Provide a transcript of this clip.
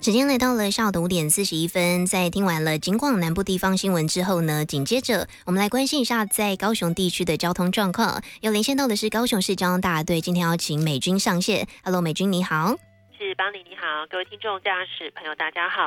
时间来到了下午的5:41，在听完了警广南部地方新闻之后呢，紧接着我们来关心一下在高雄地区的交通状况。有连线到的是高雄市交通大队，今天要请美君上线。Hello， 美君你好。 是邦尼你好，各位听众驾驶朋友大家好。